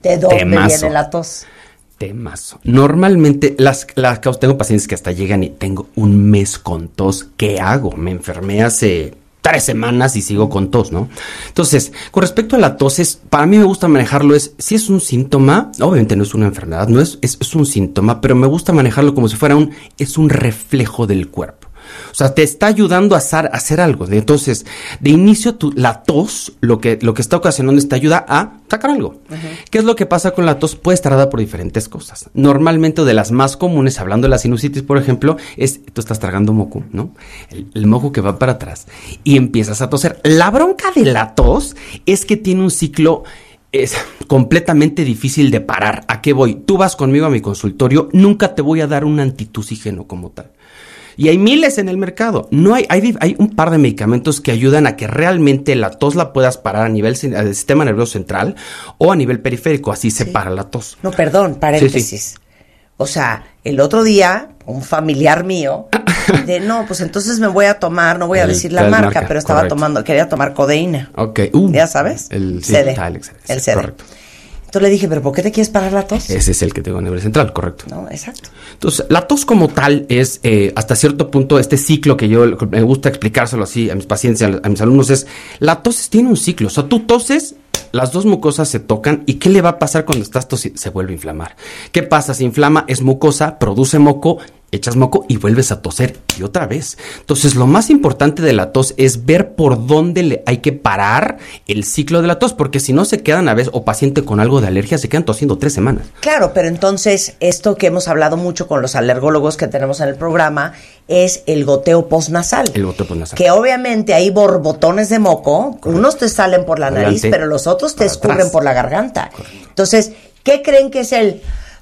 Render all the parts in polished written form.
¿De dónde viene la tos? Temazo. Normalmente tengo pacientes que hasta llegan y tengo un mes con tos. ¿Qué hago? Me enfermé hace 3 semanas y sigo con tos, ¿no? Entonces, con respecto a la tos, para mí me gusta manejarlo si es un síntoma, obviamente no es una enfermedad, es un síntoma, pero me gusta manejarlo como si fuera un reflejo del cuerpo. O sea, te está ayudando a hacer algo. Entonces, de inicio, la tos, lo que está ocasionando te ayuda a sacar algo. Uh-huh. ¿Qué es lo que pasa con la tos? Puede estar dada por diferentes cosas. Normalmente, de las más comunes, hablando de la sinusitis, por ejemplo, tú estás tragando moco, ¿no? El moco que va para atrás y empiezas a toser. La bronca de la tos es que tiene un ciclo completamente difícil de parar. ¿A qué voy? Tú vas conmigo a mi consultorio, nunca te voy a dar un antitusígeno como tal. Y hay miles en el mercado. No hay un par de medicamentos que ayudan a que realmente la tos la puedas parar a nivel del sistema nervioso central o a nivel periférico. Así se para la tos. No, perdón, paréntesis. Sí. O sea, el otro día, un familiar mío, pues entonces me voy a tomar, no voy a decir la marca, pero quería tomar codeína. Ok. ¿Ya sabes? El CD. El CD. Correcto. Entonces le dije, ¿pero por qué te quieres parar la tos? Ese es el que tengo a nivel central, correcto. No, exacto. Entonces, la tos como tal es, hasta cierto punto, este ciclo que yo me gusta explicárselo así a mis pacientes y a mis alumnos la tos tiene un ciclo. O sea, tú toses, las dos mucosas se tocan, ¿y qué le va a pasar cuando estás tosiendo? Se vuelve a inflamar. ¿Qué pasa? Se inflama, es mucosa, produce moco, echas moco y vuelves a toser y otra vez. Entonces, lo más importante de la tos es ver por dónde le hay que parar el ciclo de la tos, porque si no se quedan a veces, o paciente con algo de alergia, se quedan tosiendo 3 semanas. Claro, pero entonces, esto que hemos hablado mucho con los alergólogos que tenemos en el programa, es el goteo postnasal. El goteo postnasal. Que obviamente hay borbotones de moco, correcto. Unos te salen por la nariz, pero los otros te escurren por la garganta. Correcto. Entonces, ¿qué creen que es el...?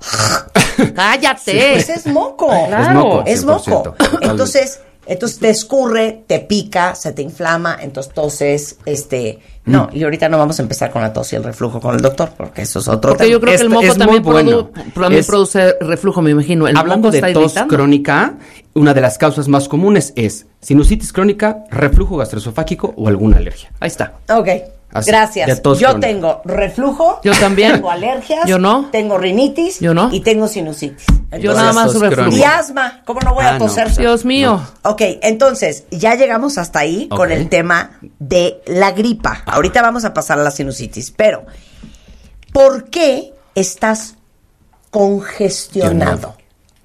¡Cállate! Sí. Ese es moco. Claro. Es moco. Entonces te escurre, te pica, se te inflama, entonces toses, No, y ahorita no vamos a empezar con la tos y el reflujo con el doctor, porque eso es otro tema. Yo creo que el moco también produce reflujo, me imagino. Hablando de tos crónica, una de las causas más comunes es sinusitis crónica, reflujo gastroesofágico o alguna alergia. Ahí está. Ok. Así, gracias. Yo tengo reflujo. Yo también. Tengo alergias. Yo no. Tengo rinitis. Yo no. Y tengo sinusitis. Entonces, yo nada más reflujo. Y asma. ¿Cómo no voy a toser? No. Dios mío. No. Ok, entonces, ya llegamos hasta ahí con el tema de la gripa. Ahorita vamos a pasar a la sinusitis. Pero, ¿por qué estás congestionado?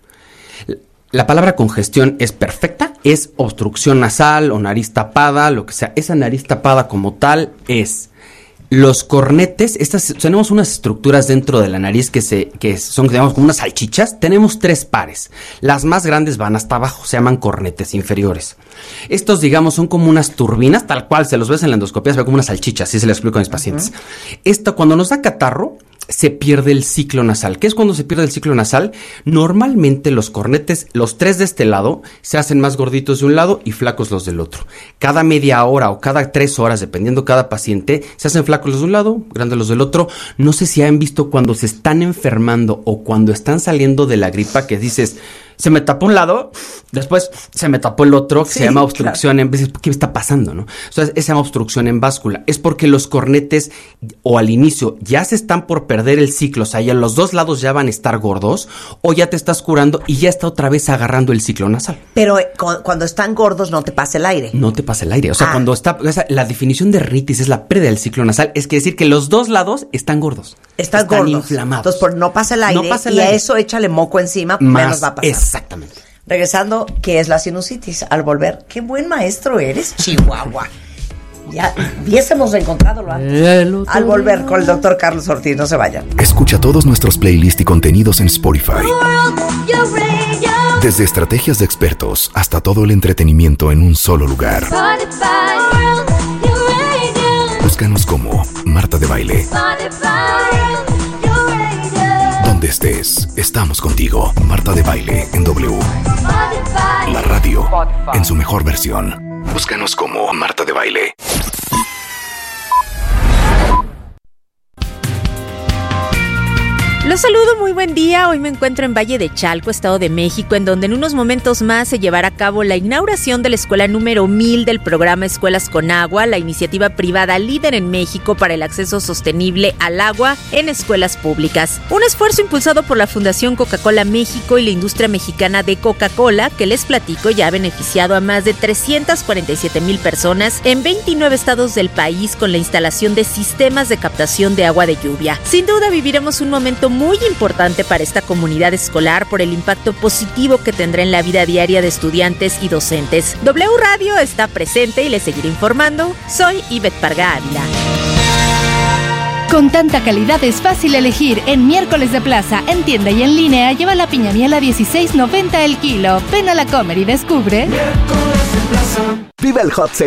La palabra congestión es perfecta, es obstrucción nasal o nariz tapada, lo que sea. Esa nariz tapada como tal es los cornetes. Tenemos unas estructuras dentro de la nariz que son, digamos, como unas salchichas. Tenemos 3 pares. Las más grandes van hasta abajo, se llaman cornetes inferiores. Estos, digamos, son como unas turbinas, tal cual, se los ves en la endoscopia, se ve como unas salchichas, así se les explico a mis pacientes. Esto, cuando nos da catarro, se pierde el ciclo nasal. ¿Qué es cuando se pierde el ciclo nasal? Normalmente los cornetes, los 3 de este lado, se hacen más gorditos de un lado y flacos los del otro. Cada media hora o cada 3 horas, dependiendo cada paciente, se hacen flacos los de un lado, grandes los del otro. No sé si han visto cuando se están enfermando o cuando están saliendo de la gripa que dices... Se me tapó un lado, después se me tapó el otro, que se llama obstrucción en... ¿Qué me está pasando, no? O sea, se llama obstrucción en báscula. Es porque los cornetes, o al inicio, ya se están por perder el ciclo. O sea, ya los 2 lados ya van a estar gordos, o ya te estás curando y ya está otra vez agarrando el ciclo nasal. Pero cuando están gordos no te pasa el aire. No te pasa el aire. O sea, cuando está... O sea, la definición de rinitis es la pérdida del ciclo nasal. Es que decir que los 2 lados están gordos. Están gordos. Inflamados. Entonces, no pasa el aire, y a eso échale moco encima, menos va a pasar. Exactamente. Regresando, ¿qué es la sinusitis? Al volver, qué buen maestro eres, Chihuahua. Ya hubiésemos reencontrado antes. Al volver con el doctor Carlos Ortiz, no se vayan. Escucha todos nuestros playlists y contenidos en Spotify. Desde estrategias de expertos hasta todo el entretenimiento en un solo lugar. Búscanos como Marta de Baile. Donde estés, estamos contigo. Marta de Baile en W. La radio en su mejor versión. Búscanos como Marta de Baile. Los saludo, muy buen día. Hoy me encuentro en Valle de Chalco, Estado de México, en donde en unos momentos más se llevará a cabo la inauguración de la escuela número 1000 del programa Escuelas con Agua, la iniciativa privada líder en México para el acceso sostenible al agua en escuelas públicas. Un esfuerzo impulsado por la Fundación Coca-Cola México y la industria mexicana de Coca-Cola, que les platico ya ha beneficiado a más de 347,000 personas en 29 estados del país con la instalación de sistemas de captación de agua de lluvia. Sin duda viviremos un momento muy importante para esta comunidad escolar por el impacto positivo que tendrá en la vida diaria de estudiantes y docentes. W Radio está presente y les seguiré informando. Soy Ivette Parga Ávila. Con tanta calidad es fácil elegir. En Miércoles de Plaza, en tienda y en línea, lleva la piña miel a $16.90 el kilo. Ven a la Comer y descubre. Vive el Hot Sale